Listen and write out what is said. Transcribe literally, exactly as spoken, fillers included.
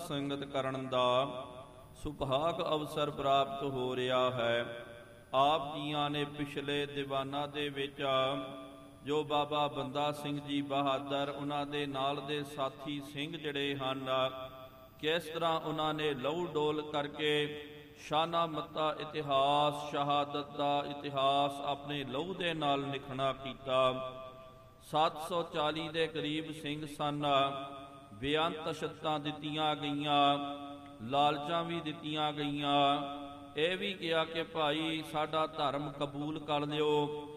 ਸੰਗਤ ਕਰਨ ਦਾ ਸੁਭਾਗ ਅਵਸਰ ਪ੍ਰਾਪਤ ਹੋ ਰਿਹਾ ਹੈ। ਆਪ ਜੀਆਂ ਨੇ ਪਿਛਲੇ ਦੀਵਾਨਾਂ ਦੇ ਵਿੱਚ ਜੋ ਬਾਬਾ ਬੰਦਾ ਸਿੰਘ ਜੀ ਬਹਾਦਰ, ਉਹਨਾਂ ਦੇ ਨਾਲ ਦੇ ਸਾਥੀ ਸਿੰਘ ਜਿਹੜੇ ਹਨ, ਕਿਸ ਤਰ੍ਹਾਂ ਉਹਨਾਂ ਨੇ ਲਹੂ ਡੋਲ ਕਰਕੇ ਸ਼ਾਨਾ ਮੱਤਾ ਇਤਿਹਾਸ, ਸ਼ਹਾਦਤ ਦਾ ਇਤਿਹਾਸ ਆਪਣੇ ਲਹੂ ਦੇ ਨਾਲ ਲਿਖਣਾ ਕੀਤਾ। ਸੱਤ ਸੌ ਚਾਲੀ ਦੇ ਕਰੀਬ ਸਿੰਘ ਸਨ। ਬੇਅੰਤ ਸ਼ਰਤਾਂ ਦਿੱਤੀਆਂ ਗਈਆਂ, ਲਾਲਚਾਂ ਵੀ ਦਿੱਤੀਆਂ ਗਈਆਂ। ਇਹ ਵੀ ਕਿਹਾ ਕਿ ਭਾਈ ਸਾਡਾ ਧਰਮ ਕਬੂਲ ਕਰ ਲਿਓ,